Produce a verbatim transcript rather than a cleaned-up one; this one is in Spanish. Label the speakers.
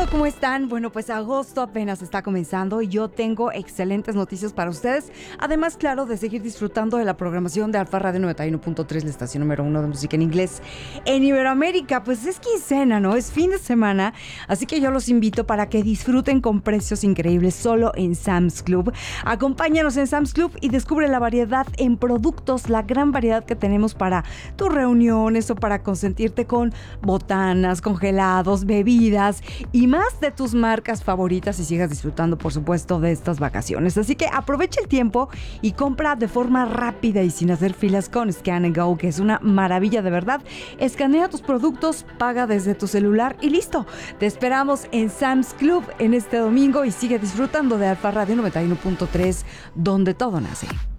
Speaker 1: todo? ¿Cómo están? Bueno, pues agosto apenas está comenzando y yo tengo excelentes noticias para ustedes. Además, claro, de seguir disfrutando de la programación de Alfa Radio noventa y uno punto tres, la estación número uno de música en inglés en Iberoamérica. Pues es quincena, ¿no? Es fin de semana, así que yo los invito para que disfruten con precios increíbles solo en Sam's Club. Acompáñanos en Sam's Club y descubre la variedad en productos, la gran variedad que tenemos para tus reuniones o para consentirte con botanas, congelados, bebidas y más de tus marcas favoritas y sigas disfrutando, por supuesto, de estas vacaciones. Así que aprovecha el tiempo y compra de forma rápida y sin hacer filas con Scan and Go, que es una maravilla de verdad. Escanea tus productos, paga desde tu celular y listo. Te esperamos en Sam's Club en este domingo y sigue disfrutando de Alfa Radio noventa y uno punto tres, donde todo nace.